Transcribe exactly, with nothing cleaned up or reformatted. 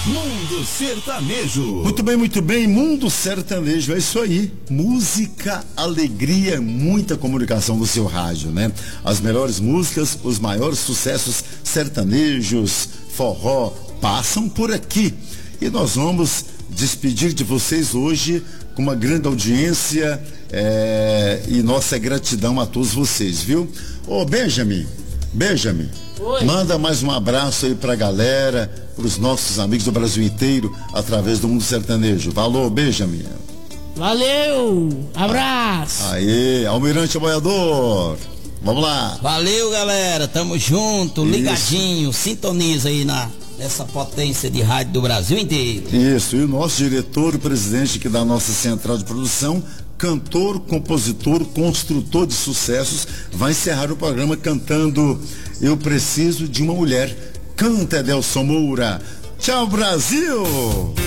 Mundo Sertanejo. Muito bem, muito bem, Mundo Sertanejo, é isso aí. Música, alegria, muita comunicação no seu rádio, né? As melhores músicas, os maiores sucessos sertanejos, forró, passam por aqui. E nós vamos despedir de vocês hoje com uma grande audiência é, e nossa gratidão a todos vocês, viu? Ô Benjamin, Benjamin, Oi. Manda mais um abraço aí pra galera, pros nossos amigos do Brasil inteiro, através do Mundo Sertanejo. Valeu, Benjamin. Valeu, abraço. Aí, Almirante Boiador. Vamos lá. Valeu, galera, tamo junto, ligadinho, Isso. sintoniza aí na, nessa potência de rádio do Brasil inteiro. Isso, e o nosso diretor, o presidente aqui da nossa central de produção, cantor, compositor, construtor de sucessos, vai encerrar o programa cantando Eu Preciso de uma Mulher. Canta, Edelson Moura. Tchau, Brasil!